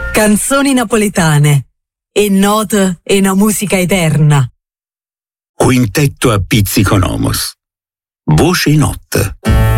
Canzoni napoletane e note e una musica eterna. Quintetto a Pizziconomos. Voce in Ott.